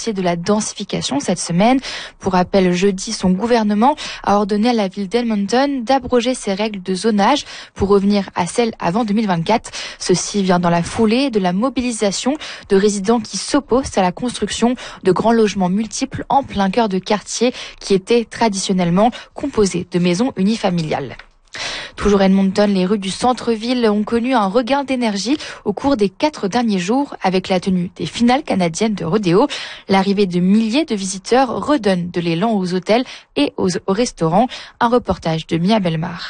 dossier de la densification cette semaine. Pour rappel, jeudi, son gouvernement a ordonné à la ville d'Edmonton d'abroger ses règles de zonage pour revenir à celles avant 2024. Ceci vient dans la foulée de la mobilisation de résidents qui s'opposent à la construction de grands logements multiples en plein cœur de quartiers qui étaient traditionnellement composés de maisons unifamiliales. Toujours à Edmonton, les rues du centre-ville ont connu un regain d'énergie au cours des 4 derniers jours avec la tenue des finales canadiennes de rodéo. L'arrivée de milliers de visiteurs redonne de l'élan aux hôtels et aux restaurants. Un reportage de Mia Belmar.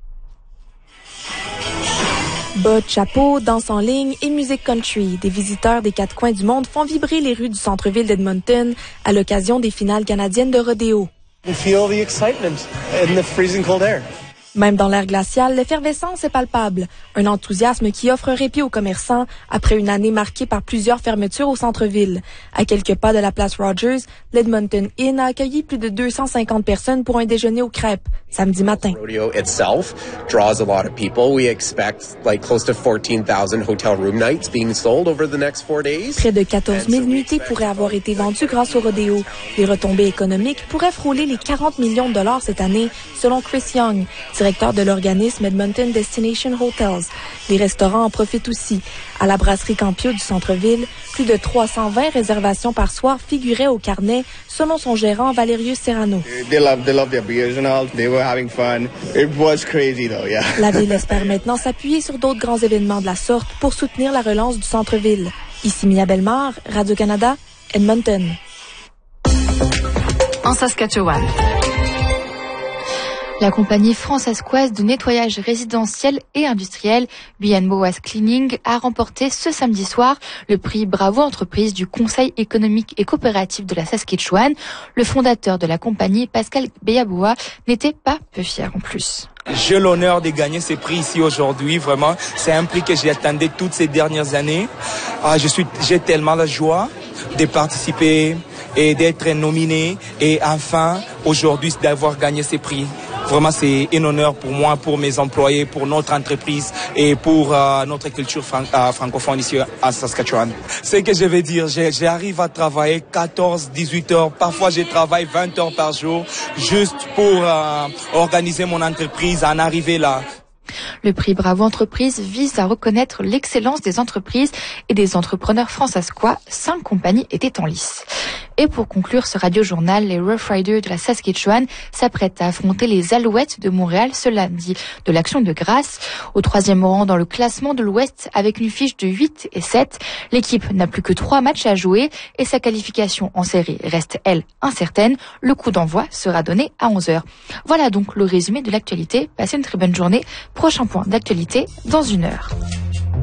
Bottes, chapeaux, danse en ligne et musique country. Des visiteurs des 4 coins du monde font vibrer les rues du centre-ville d'Edmonton à l'occasion des finales canadiennes de rodéo. Feel the excitement in the freezing cold air. Même dans l'air glacial, l'effervescence est palpable. Un enthousiasme qui offre un répit aux commerçants après une année marquée par plusieurs fermetures au centre-ville. À quelques pas de la place Rogers, l'Edmonton Inn a accueilli plus de 250 personnes pour un déjeuner aux crêpes, samedi matin. Rodeo itself draws a lot of people. We expect close to 14,000 hotel room nights being sold over the next 4 days. Près de 14 000 nuitées pourraient avoir été vendues grâce au rodéo. Les retombées économiques pourraient frôler les 40 millions de dollars cette année, selon Chris Young, directeur de l'organisme Edmonton Destination Hotels. Les restaurants en profitent aussi. À la brasserie Campio du centre-ville, plus de 320 réservations par soir figuraient au carnet, selon son gérant Valerius Serrano. They love their beers and all. They were having fun. It was crazy though, yeah. La ville espère maintenant s'appuyer sur d'autres grands événements de la sorte pour soutenir la relance du centre-ville. Ici Mia Belmar, Radio-Canada, Edmonton. En Saskatchewan. La compagnie françaiscoise de nettoyage résidentiel et industriel B&Boas Cleaning a remporté ce samedi soir le prix Bravo Entreprise du Conseil économique et coopératif de la Saskatchewan. Le fondateur de la compagnie, Pascal Beyaboua, n'était pas peu fier en plus. J'ai l'honneur de gagner ce prix ici aujourd'hui, vraiment. C'est un prix que j'attendais toutes ces dernières années. J'ai tellement la joie de participer et d'être nominé et enfin, aujourd'hui, d'avoir gagné ce prix. Vraiment, c'est un honneur pour moi, pour mes employés, pour notre entreprise et pour notre culture francophone ici à Saskatchewan. Ce que je veux dire, j'arrive à travailler 14-18 heures. Parfois, je travaille 20 heures par jour juste pour organiser mon entreprise, en arriver là. Le prix Bravo Entreprise vise à reconnaître l'excellence des entreprises et des entrepreneurs françaiscois. 5 compagnies étaient en lice. Et pour conclure ce radiojournal, les Rough Riders de la Saskatchewan s'apprêtent à affronter les Alouettes de Montréal ce lundi de l'Action de grâce. Au 3e rang dans le classement de l'Ouest avec une fiche de 8 et 7, l'équipe n'a plus que 3 matchs à jouer et sa qualification en série reste, elle, incertaine. Le coup d'envoi sera donné à 11h. Voilà donc le résumé de l'actualité. Passez une très bonne journée. Prochain point d'actualité dans 1 heure.